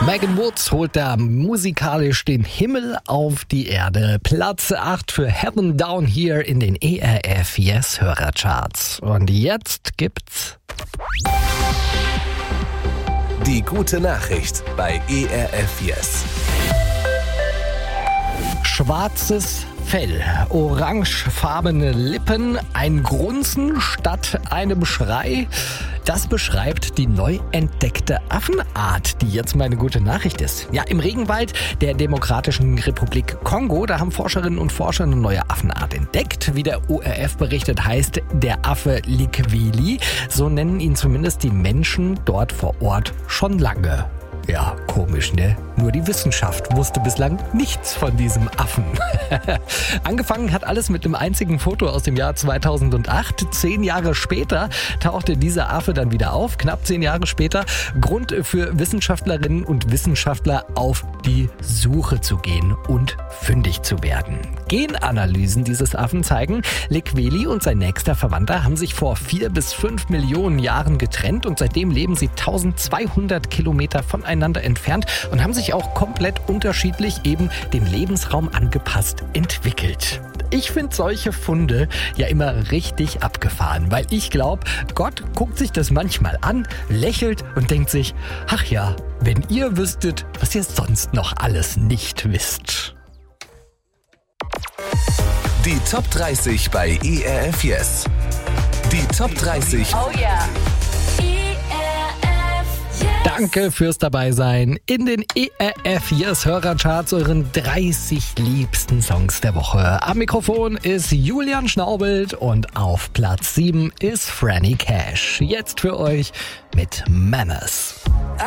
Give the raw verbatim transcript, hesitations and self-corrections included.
Megan Woods holt da musikalisch den Himmel auf die Erde. Platz acht für Heaven Down Here in den E R F Yes Hörercharts. Und jetzt gibt's die gute Nachricht bei E R F Yes. Schwarzes Fell, orangefarbene Lippen, ein Grunzen statt einem Schrei. Das beschreibt die neu entdeckte Affenart, die jetzt meine gute Nachricht ist. Ja, im Regenwald der Demokratischen Republik Kongo, da haben Forscherinnen und Forscher eine neue Affenart entdeckt. Wie der O R F berichtet, heißt der Affe Likweli. So nennen ihn zumindest die Menschen dort vor Ort schon lange. Ja, komisch, ne? Nur die Wissenschaft wusste bislang nichts von diesem Affen. Angefangen hat alles mit einem einzigen Foto aus dem Jahr zweitausendacht. Zehn Jahre später tauchte dieser Affe dann wieder auf. Knapp zehn Jahre später. Grund für Wissenschaftlerinnen und Wissenschaftler, auf die Suche zu gehen und fündig zu werden. Genanalysen dieses Affen zeigen, Likweli und sein nächster Verwandter haben sich vor vier bis fünf Millionen Jahren getrennt und seitdem leben sie eintausendzweihundert Kilometer voneinander entfernt und haben sich auch komplett unterschiedlich eben dem Lebensraum angepasst entwickelt. Ich finde solche Funde ja immer richtig abgefahren, weil ich glaube, Gott guckt sich das manchmal an, lächelt und denkt sich, ach ja, wenn ihr wüsstet, was ihr sonst noch alles nicht wisst. Die Top dreißig bei E R F Yes. Die Top dreißig. Oh yeah. Danke fürs Dabeisein in den E R F Yes Hörercharts, euren dreißig liebsten Songs der Woche. Am Mikrofon ist Julian Schnaubelt und auf Platz sieben ist Franny Cash. Jetzt für euch mit Manners.